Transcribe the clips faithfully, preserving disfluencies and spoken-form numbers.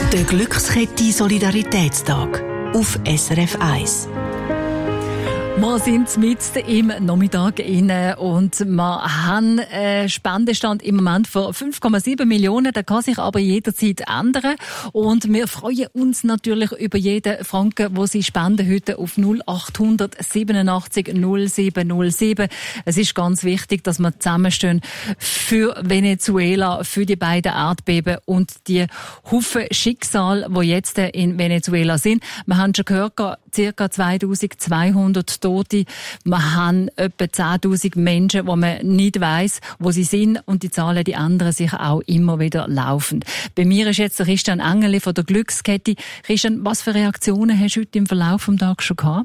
Der Glückskette Solidaritätstag auf S R F eins. Wir sind mitten im Nachmittag inne und wir haben einen Spendenstand im Moment von fünf Komma sieben Millionen. Der kann sich aber jederzeit ändern. Und wir freuen uns natürlich über jeden Franken, den Sie spenden heute auf null acht siebenundachtzig null sieben null sieben. Es ist ganz wichtig, dass wir zusammenstehen für Venezuela, für die beiden Erdbeben und die Haufen Schicksale, die jetzt in Venezuela sind. Wir haben schon gehört, ca. zweitausendzweihundert Tote. Wir haben etwa zehntausend Menschen, wo man nicht weiss, wo sie sind. Und die Zahlen, die ändern sich auch immer wieder laufend. Bei mir ist jetzt der Christian Engeli von der Glückskette. Christian, was für Reaktionen hast du heute im Verlauf des Tages schon gehabt?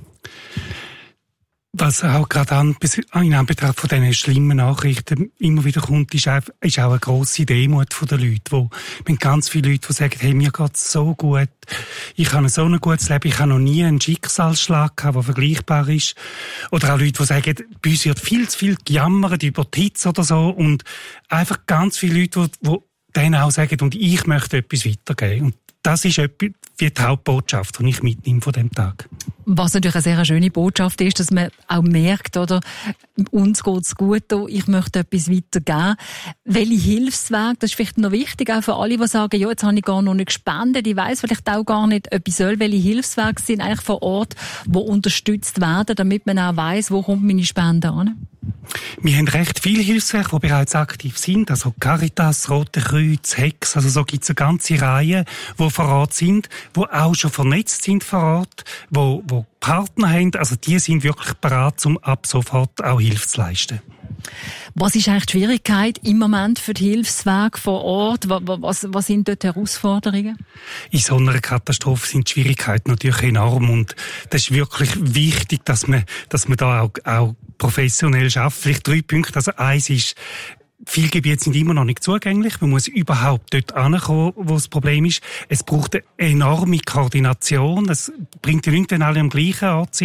Was auch gerade an, in Anbetracht von diesen schlimmen Nachrichten immer wieder kommt, ist auch, ist auch eine grosse Demut von den Leuten. Wo, mit ganz viele Leute, die sagen, hey, mir geht's so gut, ich habe so ein gutes Leben, ich habe noch nie einen Schicksalsschlag gehabt, der vergleichbar ist. Oder auch Leute, die sagen, bei uns wird viel zu viel gejammert über die Hitze oder so. Und einfach ganz viele Leute, die, die dann auch sagen, und ich möchte etwas weitergeben. Und das ist etwas, wie die Hauptbotschaft, die ich mitnehme von diesem Tag. Was natürlich eine sehr schöne Botschaft ist, dass man auch merkt, oder, uns geht's gut, ich möchte etwas weitergeben. Welche Hilfswege, das ist vielleicht noch wichtig, auch für alle, die sagen, ja, jetzt habe ich gar noch nicht gespendet, ich weiss vielleicht auch gar nicht, ob ich soll. Welche Hilfswege sind eigentlich vor Ort, die unterstützt werden, damit man auch weiss, wo kommt meine Spende an? Wir haben recht viele Hilfswerke, die bereits aktiv sind, also Caritas, Rote Kreuz, Hex, also so gibt es eine ganze Reihe, die vor Ort sind, die auch schon vernetzt sind vor Ort, die, die Partner haben, also die sind wirklich bereit, um ab sofort auch Hilfe zu leisten. Was ist eigentlich die Schwierigkeit im Moment für die Hilfswege vor Ort? Was, was sind dort die Herausforderungen? In so einer Katastrophe sind die Schwierigkeiten natürlich enorm und das ist wirklich wichtig, dass man, dass man da auch, auch professionell schafft. Vielleicht drei Punkte. Also eins ist, viele Gebiete sind immer noch nicht zugänglich. Man muss überhaupt dort ankommen, wo das Problem ist. Es braucht eine enorme Koordination. Es bringt die Leute, wenn alle am gleichen Ort sind.